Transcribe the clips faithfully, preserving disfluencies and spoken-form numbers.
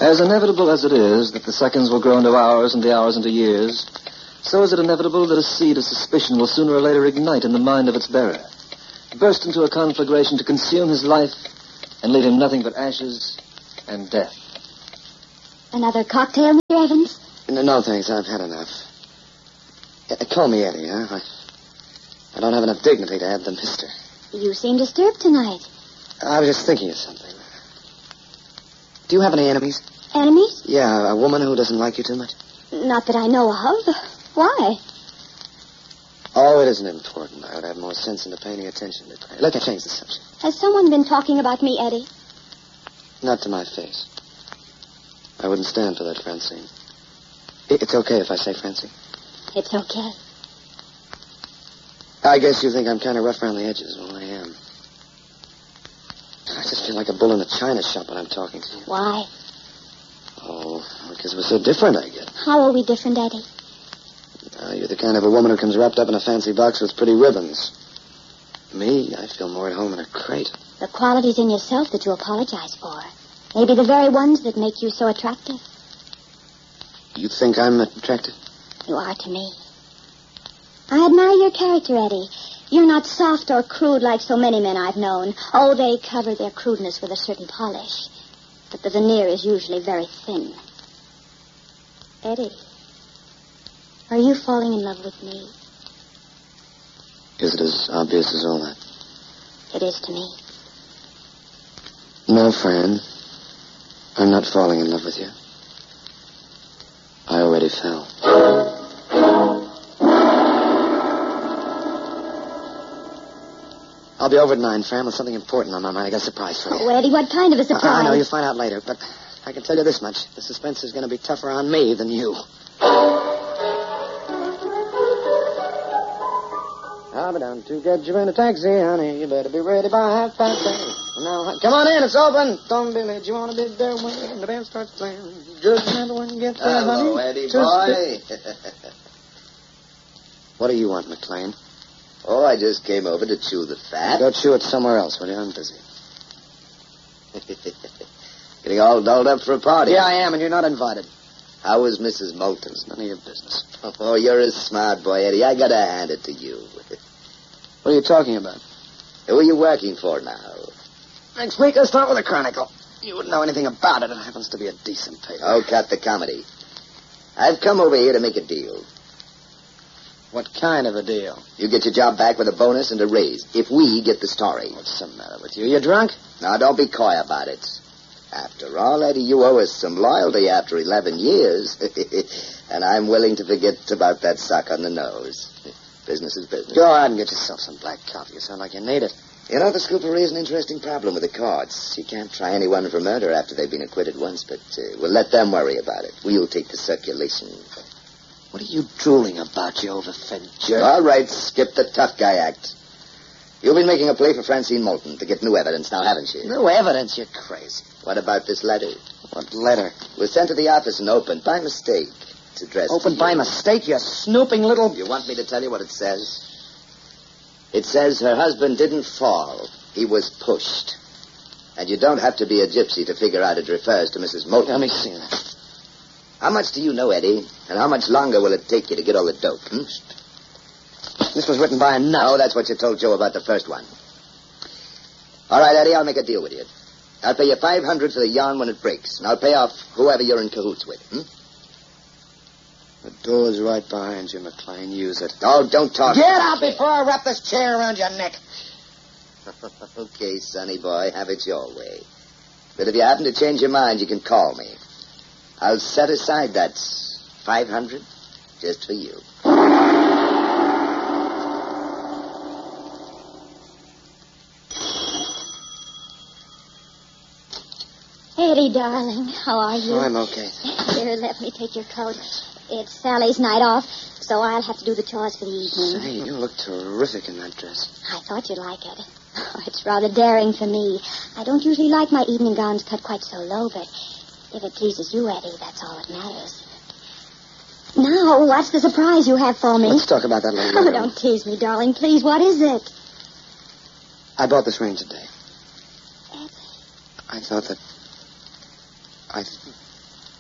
As inevitable as it is that the seconds will grow into hours and the hours into years, so is it inevitable that a seed of suspicion will sooner or later ignite in the mind of its bearer, burst into a conflagration to consume his life and leave him nothing but ashes and death. Another cocktail, Mister Evans? No, no, thanks. I've had enough. Uh, call me Eddie, huh? I, I don't have enough dignity to add the mister. You seem disturbed tonight. I was just thinking of something. Do you have any enemies? Enemies? Yeah, a woman who doesn't like you too much. Not that I know of. Why? Oh, it isn't important. I would have more sense into paying attention to it. Look, I changed the subject. Has someone been talking about me, Eddie? Not to my face. I wouldn't stand for that, Francine. It's okay if I say Francine. It's okay. I guess you think I'm kind of rough around the edges. Well, I am. I just feel like a bull in a china shop when I'm talking to you. Why? Oh, because we're so different, I guess. How are we different, Eddie? Uh, you're the kind of a woman who comes wrapped up in a fancy box with pretty ribbons. Me, I feel more at home in a crate. The qualities in yourself that you apologize for. Maybe the very ones that make you so attractive. You think I'm attractive? You are to me. I admire your character, Eddie. You're not soft or crude like so many men I've known. Oh, they cover their crudeness with a certain polish. But the veneer is usually very thin. Eddie, are you falling in love with me? Is it as obvious as all that? It is to me. No, Fran. I'm not falling in love with you. I already fell. I'll be over at nine, Fran, with something important on my mind. I got a surprise for you. Oh, Eddie, what kind of a surprise? I, I know, you'll find out later, but I can tell you this much. The suspense is going to be tougher on me than you. I'll be down to get you in a taxi, honey. You better be ready by half past eight. Now, come on in, it's open. Don't be late. You want to be there when the band starts playing. Just remember when you get there, honey. Hello, Eddie boy. What do you want, McLean? Oh, I just came over to chew the fat. Go chew it somewhere else, will you? I'm busy. Getting all dolled up for a party. Yeah, I am, and you're not invited. How was Missus Moulton? It's none of your business. Oh, you're a smart boy, Eddie. I gotta hand it to you. What are you talking about? Who are you working for now? Next week, I'll start with a Chronicle. You wouldn't know anything about it. It happens to be a decent paper. Oh, cut the comedy. I've come over here to make a deal. What kind of a deal? You get your job back with a bonus and a raise, if we get the story. What's the matter with you? You drunk? Now, don't be coy about it. After all, Eddie, you owe us some loyalty after eleven years. And I'm willing to forget about that sock on the nose. Business is business. Go out and get yourself some black coffee. You sound like you need it. You know, the scoopery is an interesting problem with the courts. You can't try anyone for murder after they've been acquitted once, but uh, we'll let them worry about it. We'll take the circulation. What are you drooling about, you overfed jerk? All right, skip the tough guy act. You've been making a play for Francine Moulton to get new evidence now, haven't you? No evidence, you're crazy. What about this letter? What letter? It was sent to the office and opened by mistake. It's addressed Opened by mistake, you snooping little... You want me to tell you what it says? It says her husband didn't fall. He was pushed. And you don't have to be a gypsy to figure out it refers to Missus Moulton. Let me see that. How much do you know, Eddie? And how much longer will it take you to get all the dope? Hmm? This was written by a nut. Oh, that's what you told Joe about the first one. All right, Eddie, I'll make a deal with you. I'll pay you five hundred for the yarn when it breaks, and I'll pay off whoever you're in cahoots with. Hmm? The door's right behind you, McLean. Use it. Oh, don't talk. Get out before I wrap this chair around your neck. Okay, sonny boy, have it your way. But if you happen to change your mind, you can call me. I'll set aside that five hundred just for you. Eddie, darling, how are you? Oh, I'm okay. Here, let me take your coat. It's Sally's night off, so I'll have to do the chores for the evening. Say, you look terrific in that dress. I thought you'd like it. Oh, it's rather daring for me. I don't usually like my evening gowns cut quite so low, but if it pleases you, Eddie, that's all that matters. Now, what's the surprise you have for me? Let's talk about that later. Oh, don't tease me, darling. Please, what is it? I bought this ring today. Eddie. I thought that... I... Th-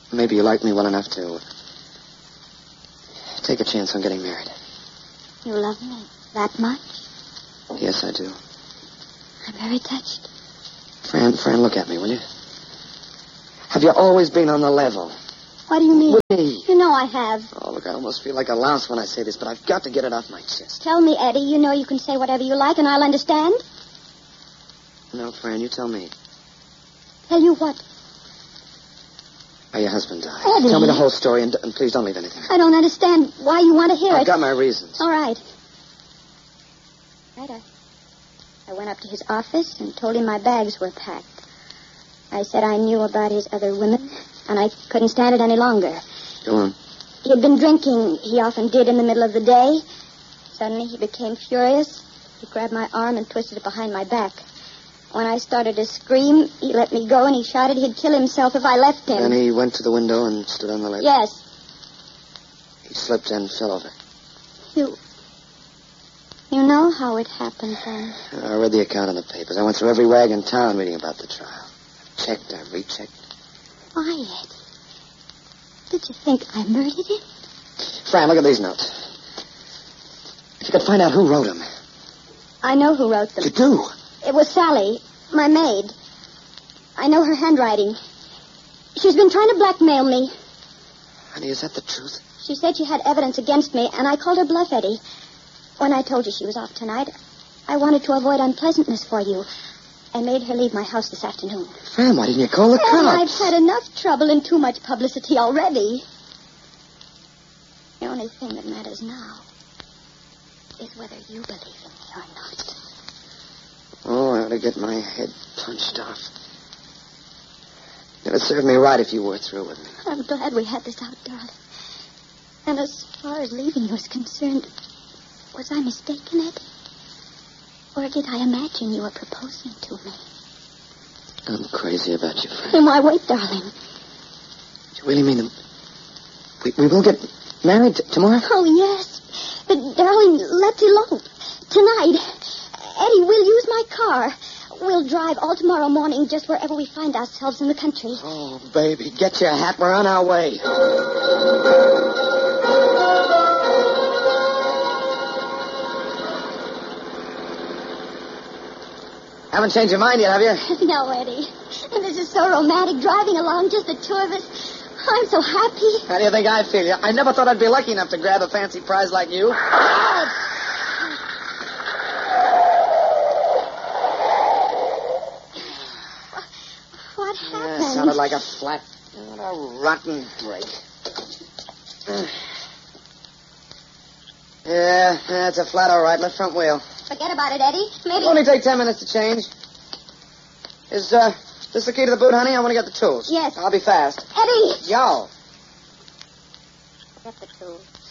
maybe you like me well enough to take a chance on getting married. You love me that much? Yes, I do. I'm very touched. Fran, Fran, look at me, will you? Have you always been on the level? What do you mean? With me. You know I have. Oh, look, I almost feel like a louse when I say this, but I've got to get it off my chest. Tell me, Eddie. You know you can say whatever you like and I'll understand. No, Fran, you tell me. Tell you what? How your husband died. Eddie. Tell me the whole story, and, and please don't leave anything out. I don't understand why you want to hear I've it. got my reasons. All right. Right, I, I went up to his office and told him my bags were packed. I said I knew about his other women, and I couldn't stand it any longer. Go on. He had been drinking. He often did in the middle of the day. Suddenly he became furious. He grabbed my arm and twisted it behind my back. When I started to scream, he let me go, and he shouted he'd kill himself if I left him. Then he went to the window and stood on the ledge. Yes. He slipped and fell over. You... You know how it happened, then? I read the account in the papers. I went through every rag in town reading about the trial. I checked, I rechecked. Wyatt. Did you think I murdered him? Fran, look at these notes. If you could find out who wrote them. I know who wrote them. You do? It was Sally, my maid. I know her handwriting. She's been trying to blackmail me. Honey, is that the truth? She said she had evidence against me, and I called her bluff, Eddie. When I told you she was off tonight, I wanted to avoid unpleasantness for you. I made her leave my house this afternoon. Fran, why didn't you call the Oh, cops? I've had enough trouble and too much publicity already. The only thing that matters now is whether you believe in me or not. Oh, I ought to get my head punched off. It would serve me right if you were through with me. I'm glad we had this out, darling. And as far as leaving you is concerned, was I mistaken, Eddie? Or did I imagine you were proposing to me? I'm crazy about you, Fran. Then why wait, darling? Do you really mean that we, we will get married t- tomorrow? Oh, yes. But, darling, let's elope. Tonight. Eddie, we'll use my car. We'll drive all tomorrow morning just wherever we find ourselves in the country. Oh, baby, get your hat. We're on our way. Haven't changed your mind yet, have you? No, Eddie. And this is so romantic, driving along, just the two of us. I'm so happy. How do you think I feel? I never thought I'd be lucky enough to grab a fancy prize like you. What happened? Yeah, sounded like a flat... What a rotten break. Yeah, that's a flat, all right. Left front wheel. Forget about it, Eddie. Maybe... It'll only take ten minutes to change. Is, uh, this the key to the boot, honey? I want to get the tools. Yes. I'll be fast. Eddie! Yo. Get the tools.